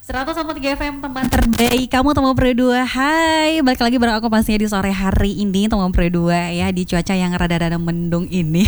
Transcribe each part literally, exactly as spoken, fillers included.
seratus koma tiga F M tempat terbaik kamu Temu Pro dua. Hai, balik lagi bareng aku pastinya di sore hari ini Temu Pro dua ya, di cuaca yang rada-rada mendung ini.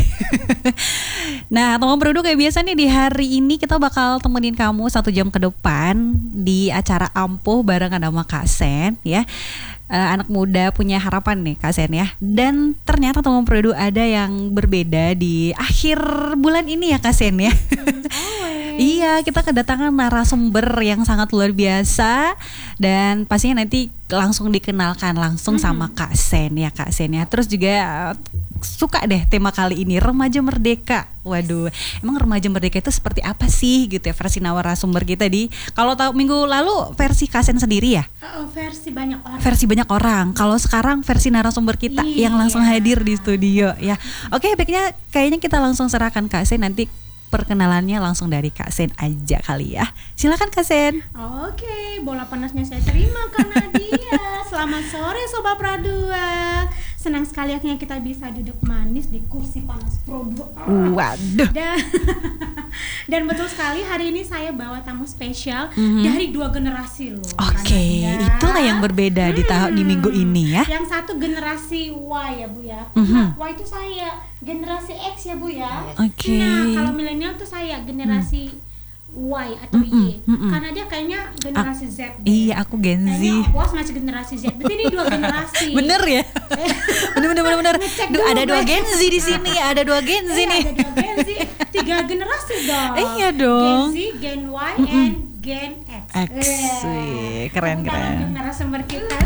Nah, Temu Pro dua kayak biasa nih, di hari ini kita bakal temenin kamu satu jam ke depan di acara Ampuh barengan sama Kak Sen ya. Uh, anak muda punya harapan nih Kak Sen ya. Dan ternyata Temu Pro dua ada yang berbeda di akhir bulan ini ya Kak Sen ya. Iya, kita kedatangan narasumber yang sangat luar biasa dan pastinya nanti langsung dikenalkan langsung hmm. sama Kak Sen ya Kak Sen ya. Terus juga uh, suka deh tema kali ini, remaja merdeka. Waduh, emang remaja merdeka itu seperti apa sih gitu ya, versi narasumber kita di kalau tahu minggu lalu versi Kak Sen sendiri ya? Oh, versi banyak orang. Versi banyak orang. Kalau sekarang versi narasumber kita iya. yang langsung hadir di studio ya. Oke, baiknya kayaknya kita langsung serahkan Kak Sen, nanti perkenalannya langsung dari Kak Sen aja kali ya. Silakan Kak Sen. Oke, bola panasnya saya terima Kak Nadia. Selamat sore Sobat Pro dua. Senang sekali akhirnya kita bisa duduk manis di kursi panas Pro dua. Waduh. Dan, dan betul sekali hari ini saya bawa tamu spesial mm-hmm. dari dua generasi loh. Oke, okay. Itulah yang berbeda hmm. di tahun di minggu ini ya. Yang satu generasi Y ya Bu ya. Mm-hmm. Nah, Y itu saya, generasi X ya Bu ya. Oke. Okay. Nah, kalau milenial tuh saya generasi mm. Y atau Y, mm-mm. karena dia kayaknya generasi A- Z deh. Iya, aku Gen Z. Kayaknya was masih generasi Z. Berarti ini dua generasi. Bener ya? bener bener bener bener. Duh, ada dua Gen Z di sini, ada dua Gen Z eh, nih. Ada dua Gen Z, tiga generasi dong. Iya dong. Gen Z, Gen Y, mm-mm. and Gen X. X, eh, keren keren. Untuk narasumber kita.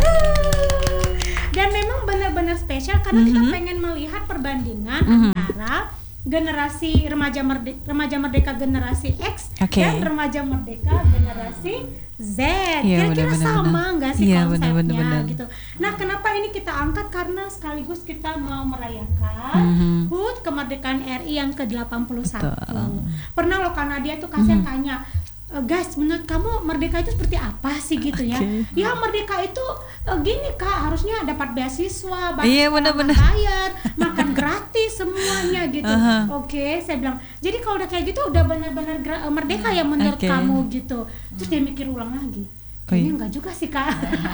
Dan memang benar-benar spesial karena mm-hmm. kita pengen melihat perbandingan mm-hmm. antara generasi remaja merdeka, remaja merdeka generasi X okay. dan remaja merdeka generasi Z. Ya, kira-kira bener, sama nggak sih ya, konsepnya bener, bener, bener. gitu. Nah, kenapa ini kita angkat? Karena sekaligus kita mau merayakan mm-hmm. H U T kemerdekaan R I yang ke delapan puluh satu. Betul. Pernah loh Kak Nadia tuh Kasian mm-hmm. tanya, Uh, guys, menurut kamu merdeka itu seperti apa sih gitu ya? Okay. Ya merdeka itu uh, gini Kak, harusnya dapat beasiswa, iya, bener-bener. bayar, makan gratis semuanya gitu. Uh-huh. Oke, okay, saya bilang. Jadi kalau udah kayak gitu udah benar-benar gra- uh, merdeka ya menurut okay. kamu gitu. Terus dia mikir ulang lagi. Kayaknya enggak juga sih Kak.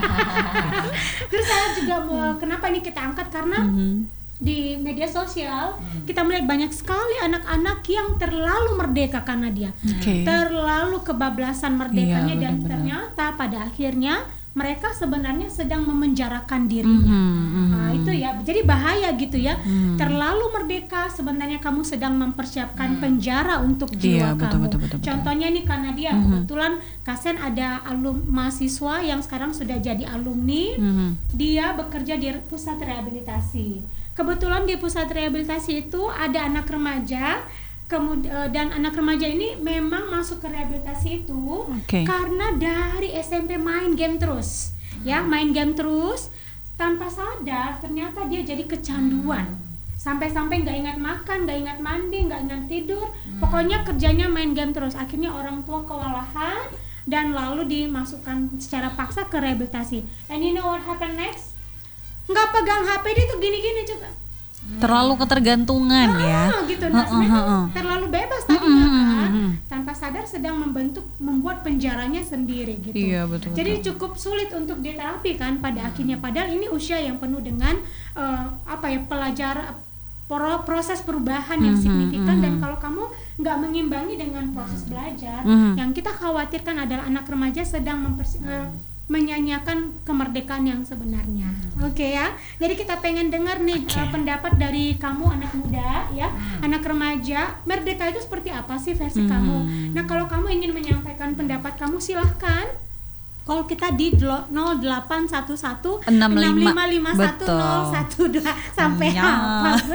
Terus saya juga uh, kenapa ini kita angkat karena mm-hmm. di media sosial hmm. kita melihat banyak sekali anak-anak yang terlalu merdeka karena dia okay. terlalu kebablasan merdekanya iya, dan ternyata pada akhirnya mereka sebenarnya sedang memenjarakan dirinya. Mm-hmm. Nah, itu ya, jadi bahaya gitu ya. Mm. Terlalu merdeka sebenarnya kamu sedang mempersiapkan mm. penjara untuk jiwa iya, betul, kamu. Betul, betul, betul. Contohnya nih karena dia mm-hmm. kebetulan Kak Sen ada alum mahasiswa yang sekarang sudah jadi alumni. Mm-hmm. Dia bekerja di pusat rehabilitasi. Kebetulan di pusat rehabilitasi itu ada anak remaja, kemudian dan anak remaja ini memang masuk ke rehabilitasi itu okay. karena dari S M P main game terus, hmm. ya main game terus tanpa sadar ternyata dia jadi kecanduan, hmm. sampai-sampai nggak ingat makan, nggak ingat mandi, nggak ingat tidur, hmm. pokoknya kerjanya main game terus. Akhirnya orang tua kewalahan dan lalu dimasukkan secara paksa ke rehabilitasi. And you know what happened next? Nggak pegang H P dia tuh gini-gini juga terlalu ketergantungan ah, ya gitu nah sebenarnya uh, uh, uh. terlalu bebas tadinya uh, uh, uh, uh. kan tanpa sadar sedang membentuk membuat penjaranya sendiri gitu. Iya, betul, jadi betul. cukup sulit untuk diterapi kan pada akhirnya padahal ini usia yang penuh dengan uh, apa ya pelajaran proses perubahan yang mm-hmm, signifikan mm-hmm. dan kalau kamu nggak mengimbangi dengan proses belajar mm-hmm. yang kita khawatirkan adalah anak remaja sedang mempersi- uh, menyanyiakan kemerdekaan yang sebenarnya. Hmm. Oke okay, ya. Jadi kita pengen dengar nih okay. uh, pendapat dari kamu anak muda ya, hmm. anak remaja, merdeka itu seperti apa sih versi hmm. kamu? Nah, kalau kamu ingin menyampaikan pendapat kamu silahkan. Kalau kita di nol delapan satu satu enam lima lima satu nol satu dua sampai apa?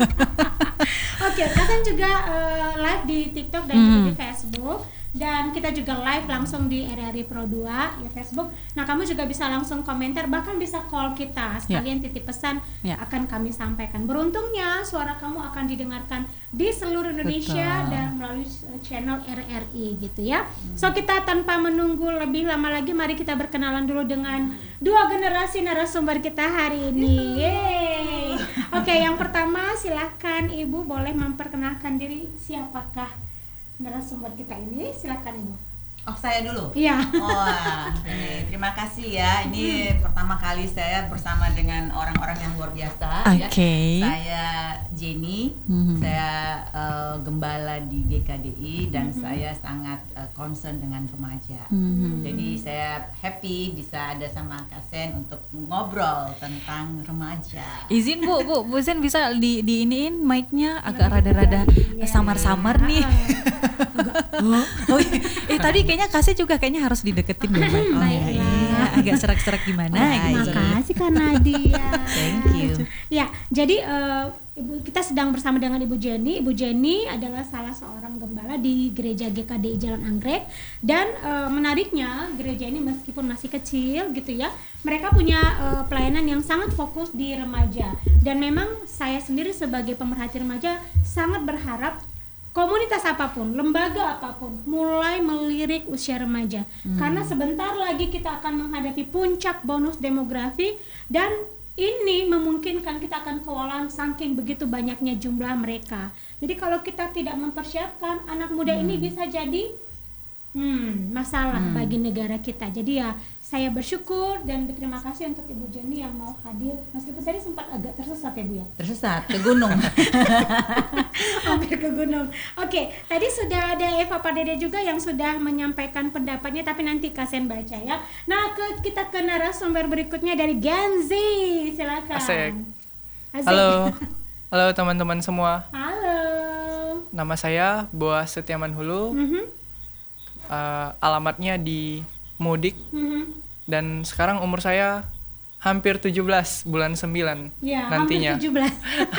Oke, kita kan juga uh, live di TikTok dan hmm. juga di Facebook. Dan kita juga live langsung di R R I Pro dua ya Facebook. Nah, kamu juga bisa langsung komentar, bahkan bisa call kita sekalian yeah. titip pesan yeah. akan kami sampaikan. Beruntungnya suara kamu akan didengarkan di seluruh Indonesia Betul. Dan melalui channel R R I gitu ya. Hmm. So kita tanpa menunggu lebih lama lagi, mari kita berkenalan dulu dengan dua generasi narasumber kita hari ini. Yeay. Oke, okay, yang pertama silakan Ibu boleh memperkenalkan diri, siapakah narasumber kita ini? Silakan Ibu. Oh, saya dulu? Iya. Oh, ini terima kasih ya. Ini hmm. pertama kali saya bersama dengan orang-orang yang luar biasa. Okay. Ya. Saya Jenny, hmm. saya uh, gembala di G K D I dan hmm. saya sangat uh, concern dengan remaja. Hmm. Jadi saya happy bisa ada sama Kak Sen untuk ngobrol tentang remaja. Izin Bu, Bu, Bu Sen bisa di di iniin mic-nya agak rada-rada samar-samar nih. Oh, eh tadi kayaknya kasih juga kayaknya harus dideketin deh. Oh, iya, agak serak-serak gimana? Oh, terima kasih Kak Nadia. Thank you. Ya, jadi uh, Ibu kita sedang bersama dengan Ibu Jenny. Ibu Jenny adalah salah seorang gembala di gereja G K D I Jalan Anggrek dan uh, menariknya gereja ini meskipun masih kecil gitu ya, mereka punya uh, pelayanan yang sangat fokus di remaja dan memang saya sendiri sebagai pemerhati remaja sangat berharap komunitas apapun, lembaga apapun mulai melirik usia remaja hmm. karena sebentar lagi kita akan menghadapi puncak bonus demografi dan ini memungkinkan kita akan kewalahan saking begitu banyaknya jumlah mereka. Jadi kalau kita tidak mempersiapkan anak muda hmm. ini bisa jadi hmm, masalah hmm. bagi negara kita. Jadi ya saya bersyukur dan berterima kasih untuk Ibu Jenny yang mau hadir meskipun tadi sempat agak tersesat ya Bu ya. Tersesat ke gunung. Hampir ke gunung. Oke, tadi sudah ada Eva Pardede juga yang sudah menyampaikan pendapatnya tapi nanti Kasen baca ya. Nah, ke, kita ke narasumber berikutnya dari Gen Z. Silakan. Asik. Asik. Halo. Halo teman-teman semua. Halo. Nama saya Boas Setiaman Hulu. Mm-hmm. Uh, alamatnya di Mudik. Mm-hmm. Dan sekarang umur saya hampir tujuh belas bulan sembilan ya, nantinya. Hampir tujuh belas.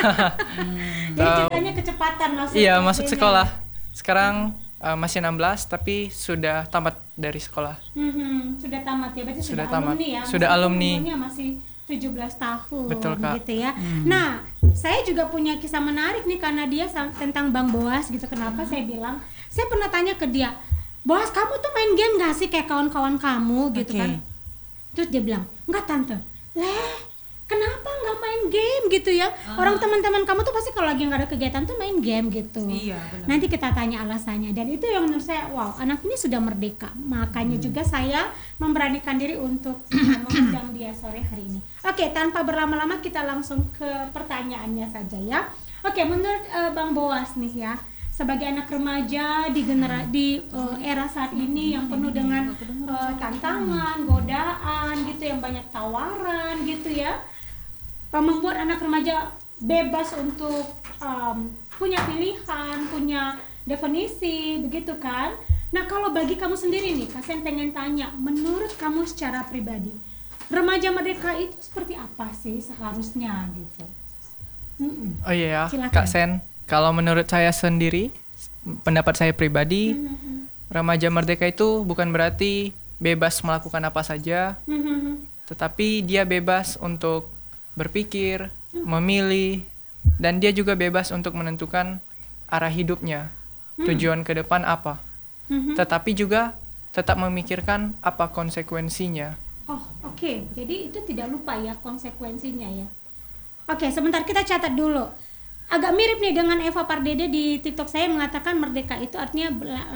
hmm. Jadi ceritanya kecepatan masuk. Iya, masuk sekolah. Sekarang uh, masih enam belas tapi sudah tamat dari sekolah. Mm-hmm. Sudah tamat ya, berarti sudah, sudah alumni tamat. ya. Sudah alumni. Umurnya masih tujuh belas tahun. Betul, Kak. Gitu ya. Hmm. Nah, saya juga punya kisah menarik nih karena dia tentang Bang Boas gitu. Kenapa hmm. saya bilang? Saya pernah tanya ke dia, "Boas, kamu tuh main game gak sih kayak kawan-kawan kamu?" gitu okay. kan. Terus dia bilang, "Enggak tante." "Leh, kenapa nggak main game gitu ya? Uh. Orang teman-teman kamu tuh pasti kalau lagi nggak ada kegiatan tuh main game gitu." Iya, benar. Nanti kita tanya alasannya. Dan itu yang menurut saya, wow, anak ini sudah merdeka. Makanya hmm. juga saya memberanikan diri untuk mengundang dia sore hari ini. Oke, tanpa berlama-lama kita langsung ke pertanyaannya saja ya. Oke, menurut uh, Bang Boas nih ya, sebagai anak remaja di genera di uh, era saat ini yang penuh dengan uh, tantangan, godaan gitu, yang banyak tawaran gitu ya, uh, membuat anak remaja bebas untuk um, punya pilihan, punya definisi begitu kan. Nah, kalau bagi kamu sendiri nih, Kak Sen pengen tanya, menurut kamu secara pribadi, remaja merdeka itu seperti apa sih seharusnya gitu? Mm-mm. Oh iya, Silakan. Kak Sen. Kalau menurut saya sendiri, pendapat saya pribadi, mm-hmm. remaja merdeka itu bukan berarti bebas melakukan apa saja, mm-hmm. tetapi dia bebas untuk berpikir, mm-hmm. memilih, dan dia juga bebas untuk menentukan arah hidupnya, mm-hmm. tujuan ke depan apa, mm-hmm. tetapi juga tetap memikirkan apa konsekuensinya. Oh, oke. Okay. Jadi itu tidak lupa ya konsekuensinya ya. Oke, okay, sebentar kita catat dulu. Agak mirip nih dengan Eva Pardede di TikTok saya mengatakan merdeka itu artinya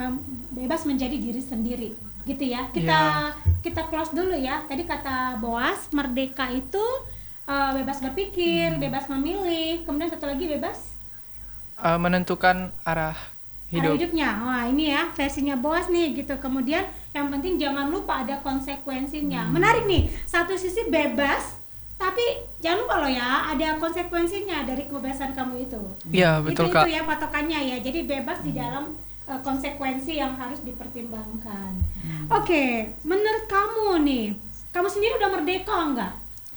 bebas menjadi diri sendiri gitu ya. Kita yeah. kita close dulu ya. Tadi kata Boas, merdeka itu uh, bebas berpikir, hmm. bebas memilih, kemudian satu lagi bebas uh, menentukan arah hidup. Arah hidupnya. Wah, ini ya versinya Boas nih gitu. Kemudian yang penting jangan lupa ada konsekuensinya. Hmm. Menarik nih. Satu sisi bebas, tapi jangan lupa loh ya, ada konsekuensinya dari kebebasan kamu itu. Iya, betul, itu, Kak. Itu ya patokannya ya. Jadi bebas di dalam uh, konsekuensi yang harus dipertimbangkan. Hmm. Oke, okay, menurut kamu nih, kamu sendiri udah merdeka enggak?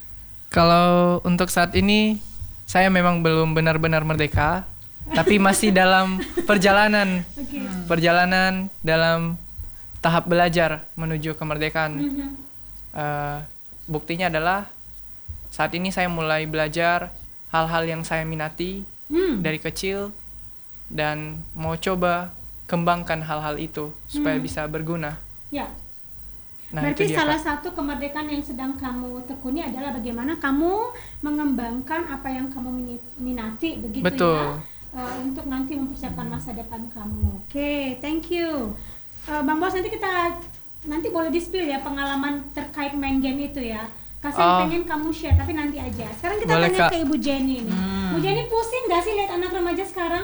Kalau untuk saat ini, saya memang belum benar-benar merdeka, tapi masih dalam perjalanan. Okay. Perjalanan dalam tahap belajar menuju kemerdekaan. Mm-hmm. Uh, buktinya adalah saat ini saya mulai belajar hal-hal yang saya minati hmm. dari kecil dan mau coba kembangkan hal-hal itu supaya hmm. bisa berguna. Ya. Nah, berarti itu dia, salah Kak. Satu kemerdekaan yang sedang kamu tekuni adalah bagaimana kamu mengembangkan apa yang kamu minati, begitu. Betul. Ya, uh, untuk nanti mempersiapkan masa depan kamu. Oke, okay, thank you. uh, Bang Bos, nanti kita nanti boleh di-spill ya pengalaman terkait main game itu ya. Kasih Oh. pengen kamu share, tapi nanti aja. Sekarang kita Boleh, tanya Kak. ke Ibu Jenny nih. Hmm. Bu Jenny pusing gak sih lihat anak remaja sekarang?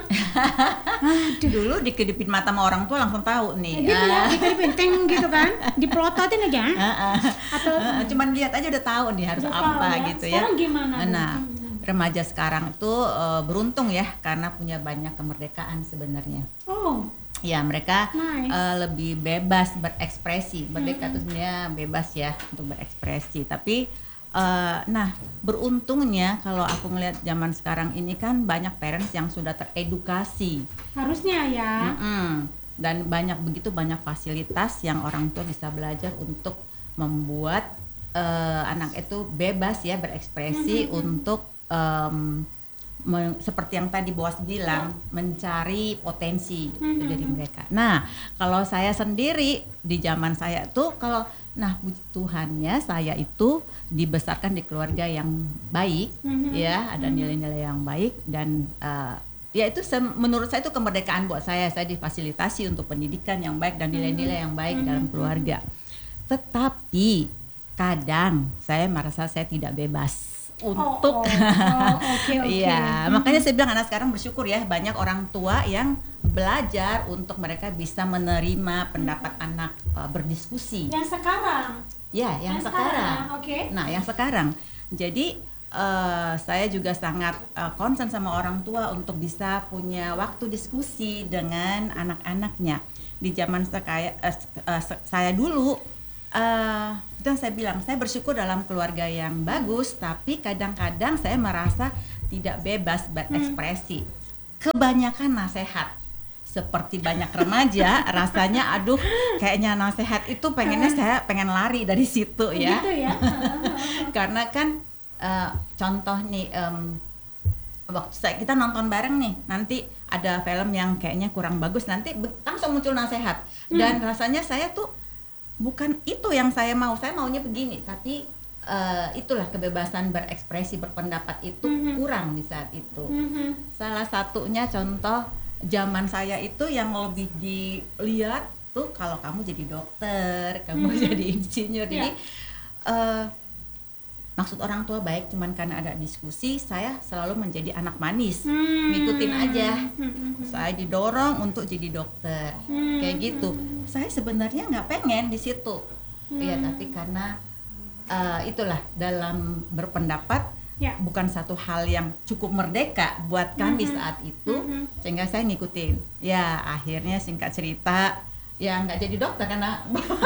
Dulu dikedipin mata sama orang tua langsung tahu Ya nih. gitu ya, Ah. dikelipin teng gitu kan, dipelototin aja. Ah, ah. Atau Ah, cuman lihat aja udah tahu nih harus Udah tahu apa ya. gitu ya. Sekarang gimana, Bu? Nah, Hmm. remaja sekarang tuh eh, beruntung ya karena punya banyak kemerdekaan sebenarnya. Oh, Ya, mereka Nice. eh, lebih bebas berekspresi. Merdeka itu sebenarnya bebas ya untuk berekspresi. Tapi eh, nah, beruntungnya kalau aku ngelihat zaman sekarang ini kan banyak parents yang sudah teredukasi. harusnya ya. Mm-mm. Dan banyak begitu banyak fasilitas yang orang tua bisa belajar untuk membuat eh, anak itu bebas ya berekspresi untuk em, me- seperti yang tadi Boas bilang mencari potensi Mhm. dari mereka. Nah, kalau saya sendiri di zaman saya tuh kalau nah puji Tuhannya saya itu dibesarkan di keluarga yang baik Mhm. ya, ada nilai-nilai yang baik dan eh, ya itu se- menurut saya itu kemerdekaan buat saya. Saya difasilitasi untuk pendidikan yang baik dan nilai-nilai yang baik dalam keluarga. Tetapi kadang saya merasa saya tidak bebas untuk oh, oh, oke, oke. iya, makanya saya bilang anak sekarang bersyukur ya banyak orang tua yang belajar untuk mereka bisa menerima pendapat anak uh, berdiskusi. Yang sekarang. Ya, yang, Yang sekarang. sekarang, oke. Nah, yang sekarang. Jadi uh, saya juga sangat uh, concern sama orang tua untuk bisa punya waktu diskusi dengan anak-anaknya. Di zaman saya, uh, uh, saya dulu, uh, itu yang saya bilang, saya bersyukur dalam keluarga yang bagus, tapi kadang-kadang saya merasa tidak bebas berekspresi. Kebanyakan nasihat. Seperti banyak remaja, rasanya aduh kayaknya nasihat itu pengennya saya pengen lari dari situ ya. Gitu ya. Karena kan eh, contoh nih em, waktu saya, kita nonton bareng nih, nanti ada film yang kayaknya kurang bagus, nanti be- langsung muncul nasihat. Dan rasanya saya tuh bukan itu yang saya mau, saya maunya begini, tapi eh, itulah kebebasan berekspresi berpendapat itu Mhm. kurang di saat itu. Mhm. Salah satunya contoh zaman saya itu yang lebih dilihat tuh kalau kamu jadi dokter, kamu Mhm. jadi insinyur. Jadi Ya. eh, maksud orang tua baik, cuman karena ada diskusi saya selalu menjadi anak manis, Hmm. ngikutin aja. Hmm. Saya didorong untuk jadi dokter, Hmm. kayak gitu. Saya sebenarnya nggak pengen di situ, ya Hmm. tapi karena eh, itulah dalam berpendapat. Ya. Bukan satu hal yang cukup merdeka buat kami Mhm. saat itu, Mhm. sehingga saya ngikutin. Ya akhirnya singkat cerita ya nggak jadi dokter karena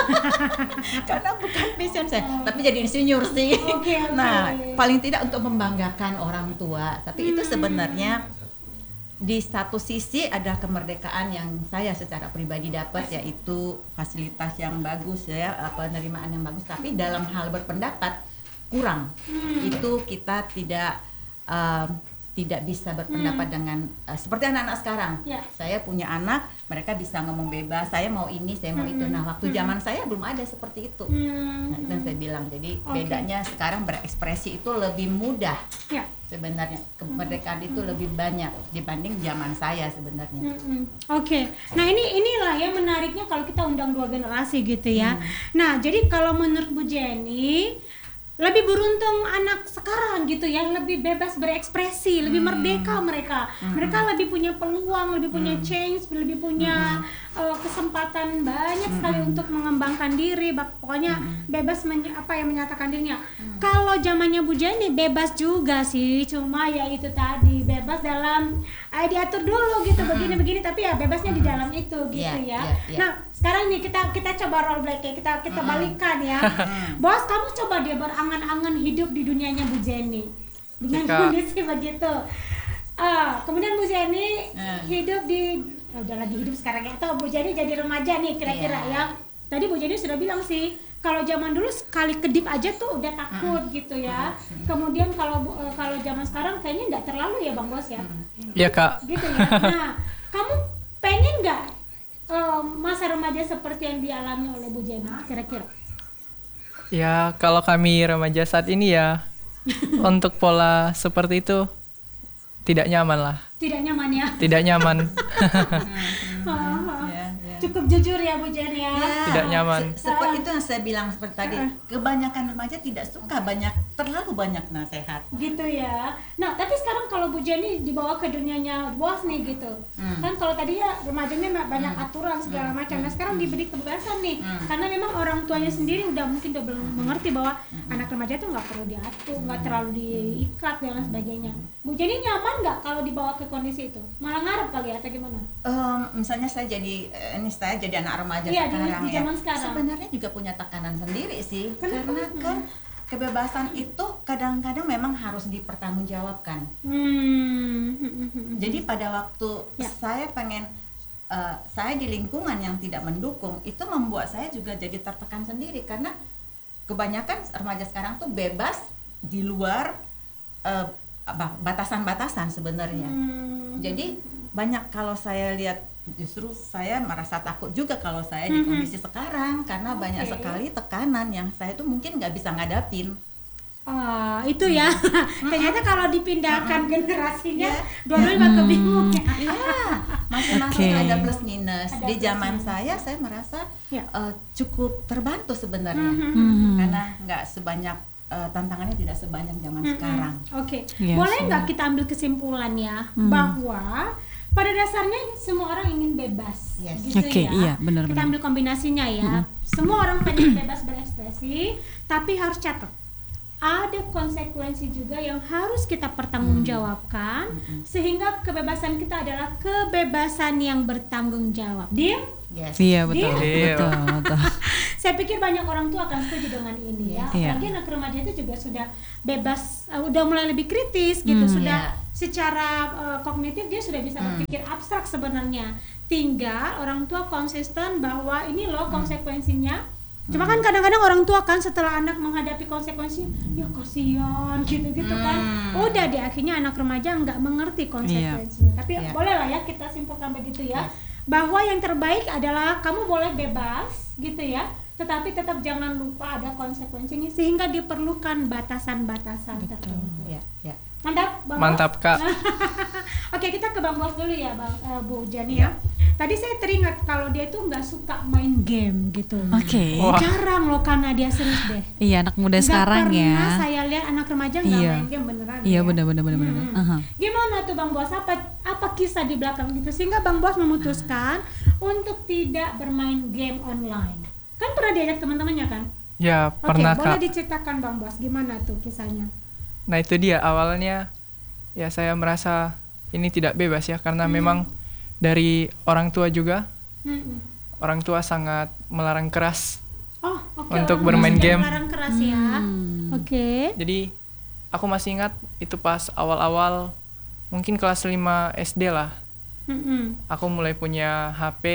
karena bukan passion saya, tapi jadi insinyur sih. Oke, oke. Nah paling tidak untuk membanggakan orang tua. Tapi itu Hmm. sebenarnya di satu sisi ada kemerdekaan yang saya secara pribadi dapat, yaitu fasilitas yang bagus ya, penerimaan yang bagus. Tapi dalam hal berpendapat kurang. Hmm. Itu kita tidak um, tidak bisa berpendapat dengan uh, seperti anak-anak sekarang. Ya. Saya punya anak, mereka bisa ngomong bebas, saya mau ini, saya mau itu. Nah, waktu zaman saya belum ada seperti itu. Hmm. Nah, itu yang saya bilang. Jadi Oke. bedanya sekarang berekspresi itu lebih mudah. Ya. Sebenarnya kemerdekaan itu lebih banyak dibanding zaman saya sebenarnya. Mm-mm. Oke, nah ini inilah ya menariknya kalau kita undang dua generasi gitu ya. Nah jadi kalau menurut Bu Jenny lebih beruntung anak sekarang gitu ya, lebih bebas berekspresi, lebih merdeka mereka. Mereka lebih punya peluang, lebih punya change, lebih punya uh, kesempatan banyak sekali untuk mengembangkan diri. Bak- Pokoknya bebas menye- apa yang menyatakan dirinya. Kalau zamannya Bu Jenny bebas juga sih, cuma ya itu tadi bebas dalam eh, diatur dulu gitu begini-begini, tapi ya bebasnya di dalam itu gitu Iya, ya. iya, iya. Nah sekarang nih kita kita coba role play, kayak kita kita balikan ya. Bos, kamu coba dia berangan-angan hidup di dunianya Bu Jenny dengan Jika- kondisi begitu. Ah, kemudian Bu Jenny Hmm. hidup di oh, udah lagi hidup sekarang ya, atau Bu Jenny jadi remaja nih kira-kira Iya. ya. Tadi Bu Jenny sudah bilang sih, kalau zaman dulu sekali kedip aja tuh udah takut gitu ya. Kemudian kalau Bu- eh, kalau zaman sekarang kayaknya nggak terlalu ya Bang Bos ya. Iya Kak. Gitu ya. Nah, kamu pengen nggak eh, masa remaja seperti yang dialami oleh Bu Jenny kira-kira? Ya kalau kami remaja saat ini ya untuk pola seperti itu tidak nyaman lah, Tidak nyaman ya? tidak nyaman. Ah, Ya, ya. cukup jujur ya Bu Jen ya. Ya, Tidak nyaman. se- seperti itu yang saya bilang seperti tadi. Kebanyakan remaja tidak suka banyak terlalu banyak nasihat. Gitu ya. Nah, tapi sekarang kalau Bu Jenny dibawa ke dunianya bos nih gitu. Hmm. Kan kalau tadi ya remajanya ma- banyak aturan segala macam. Nah, sekarang diberi kebebasan nih. Hmm. Karena memang orang tuanya sendiri udah mungkin udah belum mengerti bahwa anak remaja tuh nggak perlu diatur, nggak terlalu diikat dan lain sebagainya. Bu Jenny nyaman nggak kalau dibawa ke kondisi itu? Malah ngarep kali ya atau gimana? Em, misalnya saya jadi eh, ini saya jadi anak remaja Iya, di- sekarang di ya. zaman sekarang. Sebenarnya juga punya tekanan sendiri sih. Kenapa? Karena kan kebebasan itu kadang-kadang memang harus dipertanggungjawabkan. Hmm. Jadi pada waktu Ya. saya pengen eh, saya di lingkungan yang tidak mendukung, itu membuat saya juga jadi tertekan sendiri karena kebanyakan remaja sekarang tuh bebas di luar eh, apa, batasan-batasan sebenarnya. Hmm. Jadi banyak kalau saya lihat justru saya merasa takut juga kalau saya di Mhm. kondisi sekarang karena banyak Oke. sekali tekanan yang saya tuh mungkin nggak bisa ngadapin. Ah, itu ya. Ternyata kalau dipindahkan generasinya, Ya. dua-duanya bakal bingung ya. Iya, masing-masing Oke. ada plus minus. Ada Di plus zaman minus. saya saya merasa Ya. eh, cukup terbantu sebenarnya Mhm. Hmm. karena nggak sebanyak eh, tantangannya tidak sebanyak zaman Mm-mm. sekarang. Oke, Iya boleh sih. nggak kita ambil kesimpulan ya Hmm. bahwa pada dasarnya semua orang ingin bebas, Yes. gitu Oke, ya. iya, benar, Kita benar. ambil kombinasinya ya. Semua orang pengen bebas berekspresi, tapi harus catat. Ada konsekuensi juga yang harus kita pertanggungjawabkan, Mm-mm. sehingga kebebasan kita adalah kebebasan yang bertanggung jawab. Deal? Yes. Iya betul, Deal. betul, betul. Saya pikir banyak orang tua akan setuju dengan ini ya. Iya. Apalagi anak remaja itu juga sudah bebas, uh, udah mulai lebih kritis gitu, Hmm, sudah iya. secara uh, kognitif dia sudah bisa Hmm. berpikir abstrak sebenarnya. Tinggal orang tua konsisten bahwa ini loh konsekuensinya. Cuma kan kadang-kadang orang tua kan setelah anak menghadapi konsekuensi, ya kasihan gitu-gitu kan. Hmm. Udah di akhirnya anak remaja nggak mengerti konsekuensinya. Tapi Iya. boleh lah ya kita simpulkan begitu ya. Yes. Bahwa yang terbaik adalah kamu boleh bebas gitu ya, tetapi tetap jangan lupa ada konsekuensinya sehingga diperlukan batasan-batasan tertentu. Ya, ya. Mantap, Bang Bos? Mantap, Kak. Oke, kita ke Bang Bos dulu ya, Bang eh, Bu Jenny ya. Tadi saya teringat kalau dia tuh nggak suka main game gitu. Oke. Wah. Jarang loh karena dia serius deh. Iya anak muda Nggak sekarang pernah ya. saya lihat anak remaja nggak Iya. main game beneran. Iya ya. benar benar benar benar. Hmm. Aha. Gimana tuh Bang Bos? Apa apa kisah di belakang gitu sehingga Bang Bos memutuskan untuk tidak bermain game online? Kan pernah diajak teman-temannya kan? Ya, Oke, pernah boleh Kak. diceritakan Bang Bos gimana tuh kisahnya? Nah, itu dia awalnya ya saya merasa ini tidak bebas ya karena Hmm. memang dari orang tua juga. Hmm. Orang tua sangat melarang keras. Oh, oke. Untuk orang bermain Bos game. melarang keras ya. Hmm. Oke. Jadi aku masih ingat itu pas awal-awal mungkin kelas lima S D lah. Hmm. Aku mulai punya H P.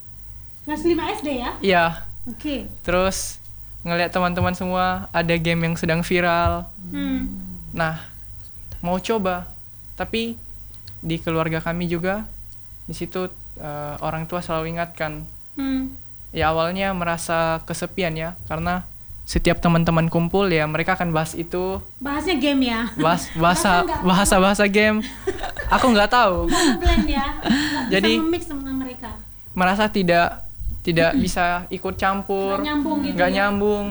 Kelas lima S D ya? Iya, Oke. terus ngelihat teman-teman semua ada game yang sedang viral. Hmm. Nah, mau coba. Tapi di keluarga kami juga di situ eh, orang tua selalu ingatkan. Hmm. Ya awalnya merasa kesepian ya karena setiap teman-teman kumpul ya mereka akan bahas itu, Bahasnya game ya. bahas bahasa nggak- bahasa-bahasa game. Aku nggak tahu. Nggak blend ya. Nggak Jadi- bisa mix sama mereka. Merasa tidak tidak bisa ikut campur, Nggak nyambung gitu. nggak ya? nyambung.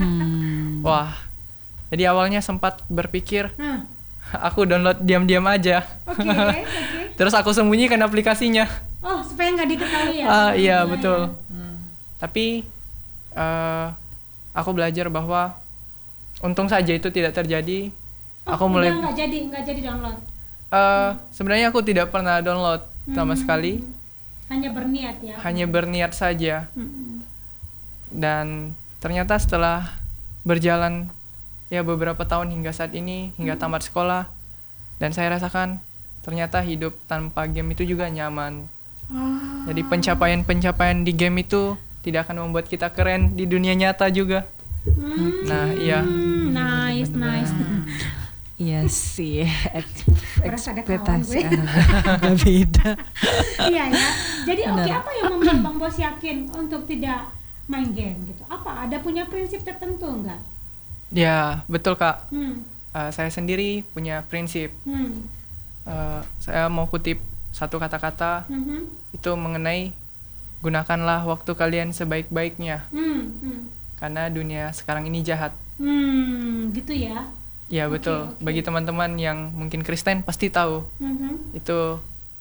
Mhm. Wah, jadi awalnya sempat berpikir Nah, aku download diam-diam aja. oke, oke. Terus aku sembunyikan aplikasinya. Oh, supaya nggak diketahui ya? Ah iya Nah, betul. ya. Hmm. Tapi eh, aku belajar bahwa untung saja itu tidak terjadi. Oh, Aku mulai udah nggak jadi, nggak jadi download. eh, sebenarnya aku tidak pernah download sama Hmm. sekali, Hanya berniat ya. hanya berniat saja. Hmm. Dan ternyata setelah berjalan ya beberapa tahun hingga saat ini, hingga Hmm. tamat sekolah, dan saya rasakan ternyata hidup tanpa game itu juga nyaman. Ah. Jadi pencapaian-pencapaian di game itu tidak akan membuat kita keren di dunia nyata juga. Hmm. Nah, iya. Nice, nice. Iya sih. Eks- Berasa ada kawan Ekspektasi gue. agak beda. Iya ya. Jadi oke, Benar. apa yang membuat Bang Bos yakin untuk tidak main game gitu? Apa? Ada punya prinsip tertentu enggak? Ya betul Kak. Hmm. Eh, saya sendiri punya prinsip. Hmm. Eh, saya mau kutip satu kata-kata Mhm. itu mengenai gunakanlah waktu kalian sebaik-baiknya. Hmm, hmm. Karena dunia sekarang ini jahat. Hmm, gitu ya. Ya Oke, betul. oke. Bagi teman-teman yang mungkin Kristen pasti tahu Mhm, itu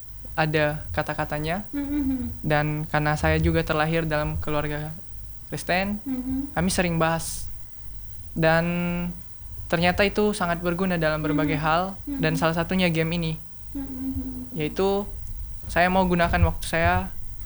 ada kata-katanya. mhm, Dan karena saya juga terlahir dalam keluarga Kristen, mhm. kami sering bahas. Dan ternyata itu sangat berguna dalam berbagai hal. Dan salah satunya game ini, Mhm. yaitu saya mau gunakan waktu saya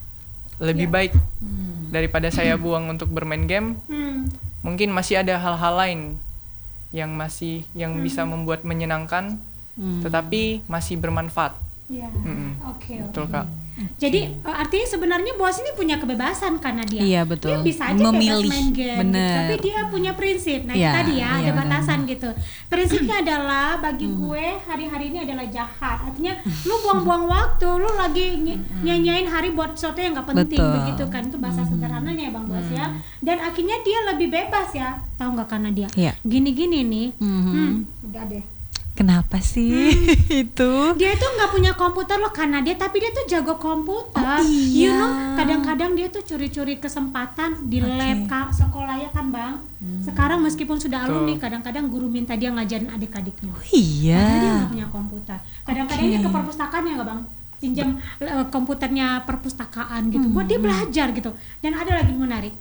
lebih Ya. baik daripada saya buang untuk bermain game. Hmm, Mungkin masih ada hal-hal lain yang masih yang bisa membuat menyenangkan, Hmm. tetapi masih bermanfaat. ya. Mm-mm. Oke, oke. Betul Kak. Jadi eh, artinya sebenarnya bos ini punya kebebasan karena dia Iya, betul. dia bisa aja Memilih. bebas main game, Bener. gitu. Tapi dia punya prinsip. Nah, Iya, itu tadi ya, iya, ada benar. batasan gitu. Prinsipnya adalah bagi gue hari-hari ini adalah jahat. Artinya lu buang-buang waktu, lu lagi ny- nyanyain hari buat sesuatu yang gak penting Betul. begitu kan. Itu bahasa sederhananya ya Bang Bos ya. Dan akhirnya dia lebih bebas ya. Tahu nggak karena dia Iya. gini-gini nih. Mhm. Hmm, udah deh. Kenapa sih itu? Dia tuh nggak punya komputer loh karena dia, tapi dia tuh jago komputer. Oh, iya. You know, kadang-kadang dia tuh curi-curi kesempatan di Oke. lab Kak, sekolah ya kan Bang. Sekarang meskipun sudah Betul. alumni, kadang-kadang guru minta dia ngajarin adik-adiknya. Oh, iya. Padahal dia nggak punya komputer. Kadang-kadang Oke. dia ke perpustakaan ya nggak Bang? Pinjam eh, komputernya perpustakaan gitu, buat dia belajar gitu. Dan ada lagi yang menarik,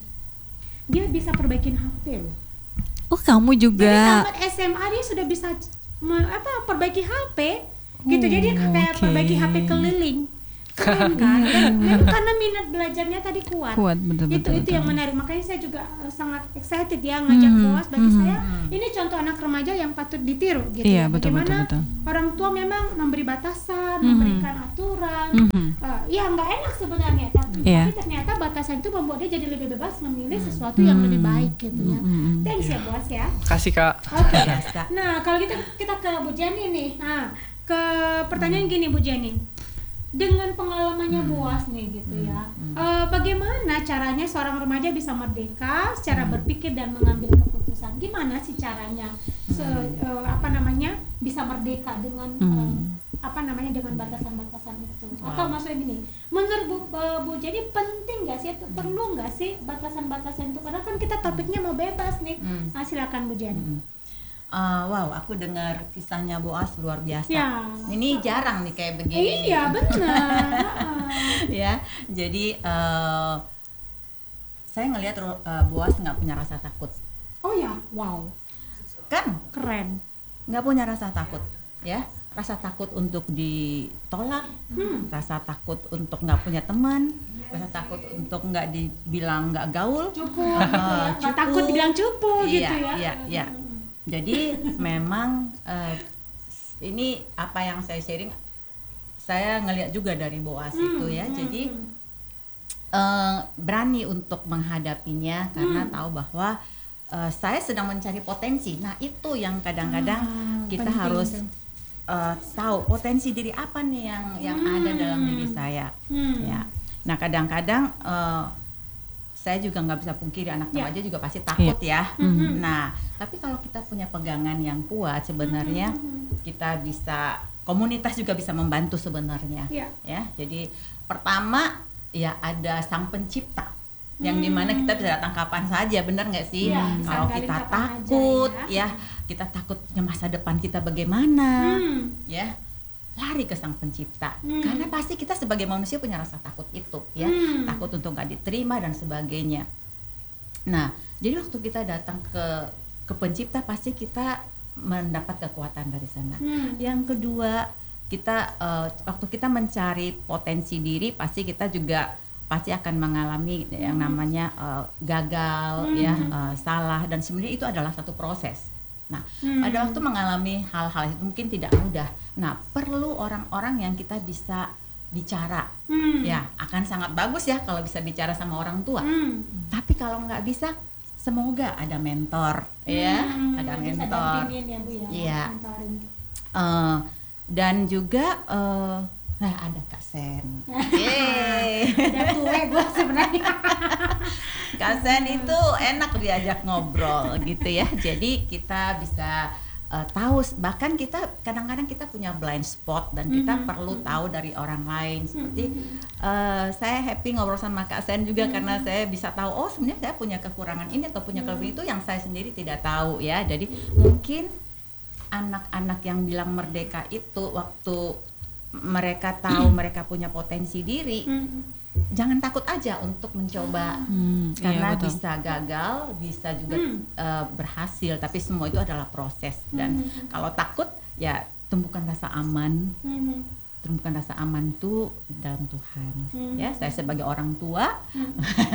dia bisa perbaikin H P loh. Oh, kamu Jadi juga. tamat S M A dia sudah bisa me- apa perbaiki H P gitu. Jadi dia kayak oke. perbaiki H P keliling. Keren kan? Dan, dan karena minat belajarnya tadi kuat. Kuat, betul, itu betul, itu betul. yang menarik. Makanya saya juga uh, sangat excited ya ngajak Mhm, Boas. Bagi mhm. saya ini contoh anak remaja yang patut ditiru gitu. Iya, ya. betul, Bagaimana betul, betul. orang tua memang memberi batasan, Mhm. memberikan aturan. Mhm. Uh, ya nggak enak sebenarnya, tapi, Iya. tapi ternyata batasan itu membuat dia jadi lebih bebas memilih sesuatu yang lebih baik gitu ya. Mhm. Thanks ya Boas ya. Kasih Kak. Oke. Biasa. Nah, kalau kita kita ke Bu Jenny nih. Nah, ke pertanyaan gini Bu Jenny. Dengan pengalamannya Boas nih gitu ya. Eh, bagaimana caranya seorang remaja bisa merdeka secara berpikir dan mengambil keputusan? Gimana sih caranya se- eh, apa namanya bisa merdeka dengan eh, apa namanya dengan batasan-batasan itu? Atau maksudnya gini, menurut Bu, eh, Bu Jenny penting nggak sih itu perlu nggak sih batasan-batasan itu? Karena kan kita topiknya mau bebas nih. Hmm. Nah, silakan Bu Jenny. Mm. Uh, wow, aku dengar kisahnya Boas luar biasa. Ya. Ini jarang nih kayak begini. Eh, iya nih. benar. Ya, jadi uh, saya ngelihat uh, Boas nggak punya rasa takut, Oh ya, wow, kan? keren. Nggak punya rasa takut, ya. Rasa takut untuk ditolak, Hmm. rasa takut untuk nggak punya teman, rasa takut untuk nggak dibilang nggak gaul. Cukup, Uh, gitu ya. Nggak cukup. takut dibilang cupu Iya, gitu ya. iya, iya. Jadi memang eh, ini apa yang saya sharing, saya ngelihat juga dari Boas Hmm, itu ya. hmm, Jadi hmm. eh, berani untuk menghadapinya karena Hmm. tahu bahwa eh, saya sedang mencari potensi. Nah itu yang kadang-kadang Ah, kita penting harus tuh. eh, tahu potensi diri apa nih yang yang ada dalam diri saya. Hmm. Ya. Nah kadang-kadang eh, saya juga nggak bisa pungkiri anak Ya. remaja juga pasti takut ya. Mhm. Nah tapi kalau kita punya pegangan yang kuat sebenarnya Mhm. kita bisa, komunitas juga bisa membantu sebenarnya. Iya. Ya jadi pertama ya ada sang pencipta yang Hmm. dimana kita bisa datang kapan saja, benar nggak sih? Iya, bisa Kalau anggalin kita kapan aja takut ya. ya kita takutnya masa depan kita bagaimana Hmm. ya, lari ke sang pencipta. Hmm. Karena pasti kita sebagai manusia punya rasa takut itu ya, Hmm. takut untuk nggak diterima dan sebagainya. Nah jadi waktu kita datang ke ke pencipta pasti kita mendapat kekuatan dari sana. Hmm. Yang kedua kita eh, waktu kita mencari potensi diri pasti kita juga pasti akan mengalami yang namanya eh, gagal Hmm. ya, eh, salah, dan sebenarnya itu adalah satu proses. Nah, Hmm. pada waktu mengalami hal-hal itu mungkin tidak mudah. Nah, perlu orang-orang yang kita bisa bicara. Hmm. Ya, akan sangat bagus ya kalau bisa bicara sama orang tua. Hmm. Tapi kalau nggak bisa, semoga ada mentor, ya, Hmm. ada Bisa mentor. dampingin ya Bu ya. Iya. Mentoring. Eh, dan juga eh, nah ada Kak Sen. Yeay. Udah tua gue sebenarnya. Kak Sen itu enak diajak ngobrol gitu ya. Jadi kita bisa uh, tahu, bahkan kita kadang-kadang kita punya blind spot dan kita Mm-hmm. perlu tahu dari orang lain. Seperti Mm-hmm. uh, saya happy ngobrol sama Kak Sen juga mm-hmm. karena saya bisa tahu oh sebenarnya saya punya kekurangan ini atau punya kelebihan mm-hmm. itu yang saya sendiri tidak tahu ya. Jadi mungkin anak-anak yang bilang merdeka itu waktu mereka tahu mereka punya potensi diri, Mm-hmm. jangan takut aja untuk mencoba, Hmm, karena iya, betul. bisa gagal, bisa juga Hmm. uh, berhasil, tapi semua itu adalah proses. Dan Hmm. kalau takut ya tumbuhkan rasa aman, Mm-hmm. tumbuhkan rasa aman tuh dalam Tuhan. Hmm. Ya, saya sebagai orang tua, Hmm.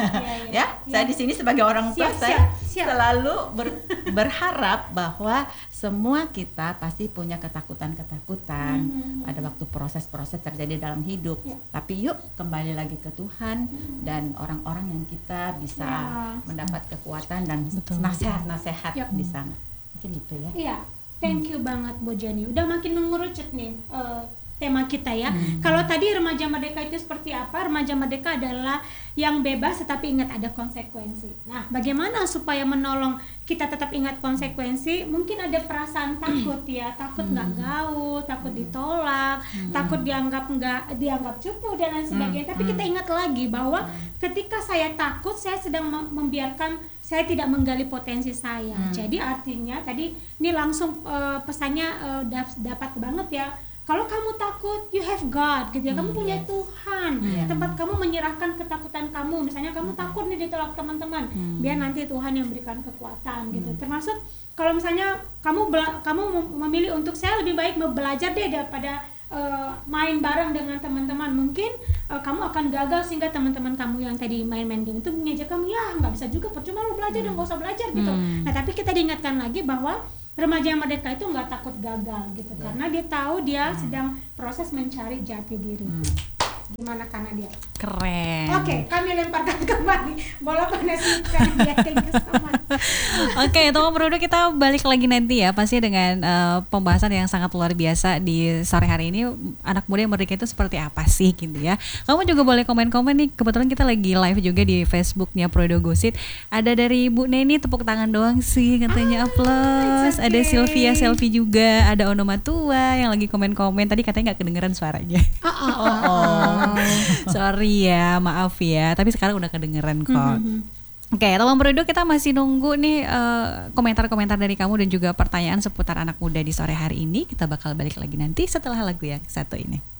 ya, saya di sini sebagai orang tua, Siap, saya siap, siap. selalu ber- berharap bahwa semua kita pasti punya ketakutan-ketakutan Hmm. pada waktu proses-proses terjadi dalam hidup. Ya. Tapi yuk kembali lagi ke Tuhan Hmm. dan orang-orang yang kita bisa Ya. mendapat kekuatan dan Betul. nasihat-nasihat Ya. di sana. Mungkin itu ya. Iya, thank you banget Bu Jenny. Udah makin mengerucut nih eh, tema kita ya. Hmm. Kalau tadi remaja merdeka itu seperti apa? Remaja merdeka adalah yang bebas tetapi ingat ada konsekuensi. Nah, bagaimana supaya menolong kita tetap ingat konsekuensi? Mungkin ada perasaan takut ya, takut nggak gaul, takut ditolak, takut dianggap nggak dianggap cupu dan lain sebagainya. Tapi kita ingat lagi bahwa ketika saya takut, saya sedang mem- membiarkan saya tidak menggali potensi saya. Hmm. Jadi artinya tadi ini langsung eh, pesannya eh, dap- dapat banget ya. Kalau kamu takut, you have God gitu ya. Kamu punya Tuhan. Iya. Tempat kamu menyerahkan ketakutan kamu. Misalnya kamu takut nih ditolak teman-teman, biar nanti Tuhan yang berikan kekuatan gitu. Termasuk kalau misalnya kamu bela- kamu mem- memilih untuk saya lebih baik belajar deh daripada eh, main bareng dengan teman-teman. Mungkin eh, kamu akan gagal sehingga teman-teman kamu yang tadi main-main game itu ngejek kamu, ya nggak bisa juga, percuma lu belajar dan nggak usah belajar gitu. Hmm. Nah tapi kita diingatkan lagi bahwa remaja yang merdeka itu nggak takut gagal gitu, Ya. karena dia tahu dia sedang proses mencari jati diri. Gimana karena dia? Keren. Oke, kami lemparkan kembali bola panas karena dia. Thank you so much. Oke, teman Perudu, kita balik lagi nanti ya, pasti dengan eh, pembahasan yang sangat luar biasa di sore hari ini. Anak muda yang merdeka itu seperti apa sih gitu ya. Kamu juga boleh komen-komen nih, kebetulan kita lagi live juga di Facebooknya Prodo Gosit. Ada dari Bu Neni, tepuk tangan doang sih katanya, applause. it's okay. Ada Sylvia selfie juga, ada Ono Matua yang lagi komen-komen. Tadi katanya nggak kedengeran suaranya. Oh, oh, oh, oh. Sorry ya, maaf ya. Tapi sekarang udah kedengeran kok. Oke, teman Perudu, kita masih nunggu nih eh, komentar-komentar dari kamu dan juga pertanyaan seputar anak muda di sore hari ini. Kita bakal balik lagi nanti setelah lagu yang satu ini.